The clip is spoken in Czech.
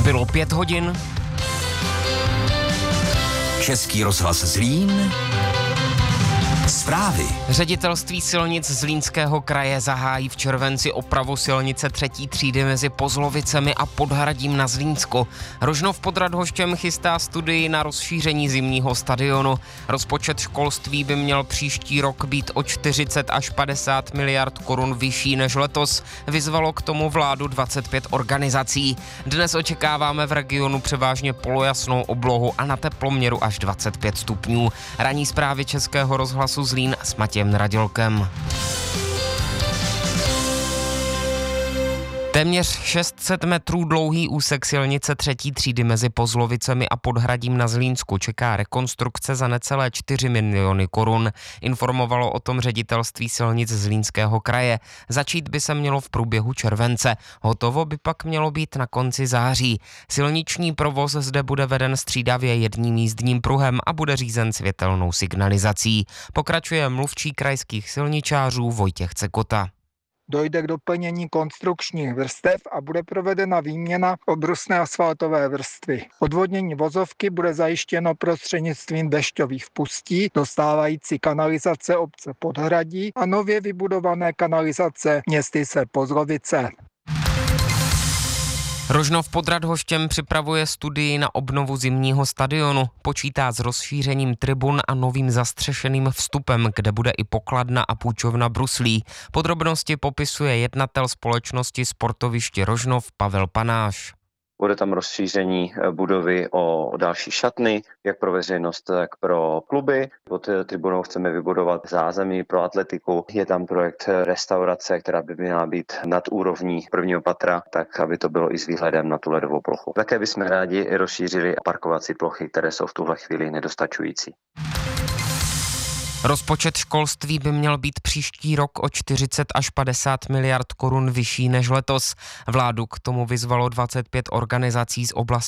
Bylo 5 hodin. Český rozhlas Zlín. Zprávy. Ředitelství silnic Zlínského kraje zahájí v červenci opravu silnice 3. třídy mezi Pozlovicemi a Podhradím na Zlínsku. Rožnov pod Radhoštěm chystá studii na rozšíření zimního stadionu. Rozpočet školství by měl příští rok být o 40 až 50 miliard korun vyšší než letos. Vyzvalo k tomu vládu 25 organizací. Dnes očekáváme v regionu převážně polojasnou oblohu a na teploměru až 25 stupňů. Ranní zprávy Českého rozhlasu Zlín s Matějem Nadělkem. Téměř 600 metrů dlouhý úsek silnice 3. třídy mezi Pozlovicemi a Podhradím na Zlínsku čeká rekonstrukce za necelé 4 miliony korun. Informovalo o tom ředitelství silnic Zlínského kraje. Začít by se mělo v průběhu července. Hotovo by pak mělo být na konci září. Silniční provoz zde bude veden střídavě jedním jízdním pruhem a bude řízen světelnou signalizací. Pokračuje mluvčí krajských silničářů Vojtěch Cekota. Dojde k doplnění konstrukčních vrstev a bude provedena výměna obrusné asfaltové vrstvy. Odvodnění vozovky bude zajištěno prostřednictvím dešťových vpustí do stávající kanalizace obce Podhradí a nově vybudované kanalizace městyse Pozlovice. Rožnov pod Radhoštěm připravuje studii na obnovu zimního stadionu. Počítá s rozšířením tribun a novým zastřešeným vstupem, kde bude i pokladna a půjčovna bruslí. Podrobnosti popisuje jednatel společnosti Sportoviště Rožnov Pavel Panáš. Bude tam rozšíření budovy o další šatny, jak pro veřejnost, tak pro kluby. Pod tribunou chceme vybudovat zázemí pro atletiku. Je tam projekt restaurace, která by měla být nad úrovní prvního patra, tak aby to bylo i s výhledem na tu ledovou plochu. Také bychom rádi rozšířili parkovací plochy, které jsou v tuhle chvíli nedostačující. Rozpočet školství by měl být příští rok o 40 až 50 miliard korun vyšší než letos. Vládu k tomu vyzvalo 25 organizací z oblasti